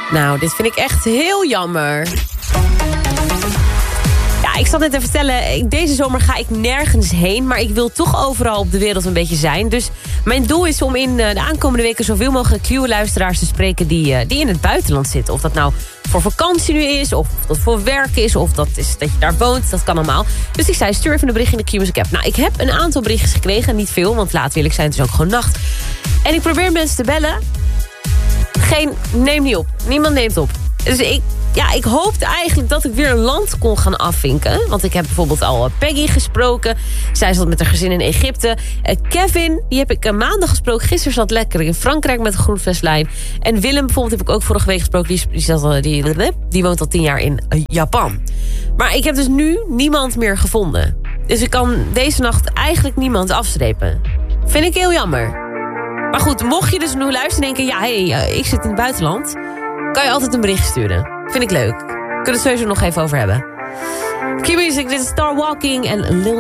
Nou, dit vind ik echt heel jammer. Ja, ik zat net te vertellen, deze zomer ga ik nergens heen, maar ik wil toch overal op de wereld een beetje zijn. Dus mijn doel is om in de aankomende weken zoveel mogelijk Q-luisteraars te spreken die in het buitenland zitten. Of dat nou voor vakantie nu is, of dat voor werk is, of dat is dat je daar woont. Dat kan allemaal. Dus ik zei, stuur even een bericht in de Q-Music app. Nou, ik heb een aantal berichtjes gekregen, niet veel, want laat eerlijk zijn, het is ook gewoon nacht. En ik probeer mensen te bellen. Neem niet op. Niemand neemt op. Dus ik hoopte eigenlijk dat ik weer een land kon gaan afvinken. Want ik heb bijvoorbeeld al Peggy gesproken. Zij zat met haar gezin in Egypte. Kevin, die heb ik maandag gesproken. Gisteren zat lekker in Frankrijk met de groenvestlijn. En Willem bijvoorbeeld heb ik ook vorige week gesproken. Die woont al 10 jaar in Japan. Maar ik heb dus nu niemand meer gevonden. Dus ik kan deze nacht eigenlijk niemand afstrepen. Vind ik heel jammer. Maar goed, mocht je dus nu luisteren en denken... ja, ik zit in het buitenland... kan je altijd een bericht sturen. Vind ik leuk. Kunnen we het sowieso nog even over hebben. Q-Music, dit is Star Walking en Lil